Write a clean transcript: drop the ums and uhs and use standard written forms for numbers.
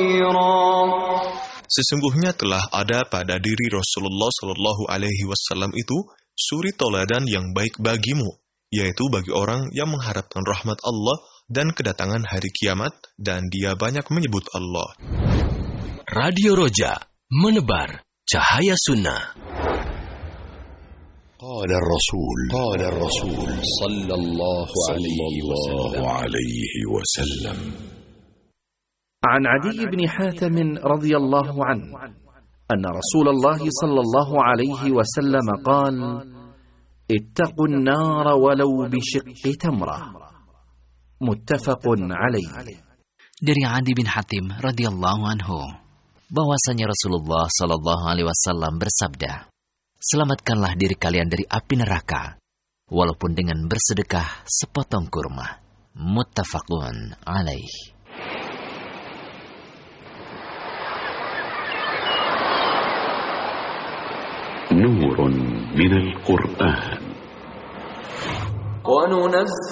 خيرا. Sesungguhnya telah ada pada diri Rasulullah Shallallahu Alaihi Wasallam itu suri toladan yang baik bagimu, yaitu bagi orang yang mengharapkan rahmat Allah dan kedatangan hari kiamat, dan dia banyak menyebut Allah. Radio Roja, menebar cahaya sunnah. قال الرسول صلى الله عليه وسلم عن عدي بن حاتم رضي الله عنه أن رسول الله صلى الله عليه وسلم قال: اتقوا النار ولو بشق تمرة. متفق عليه. Dari Adi bin Hatim radhiyallahu anhu, bahwasanya Rasulullah sallallahu alaihi wasallam bersabda, selamatkanlah diri kalian dari api neraka, walaupun dengan bersedekah sepotong kurma. Muttafaqun alaih. نور من القرآن.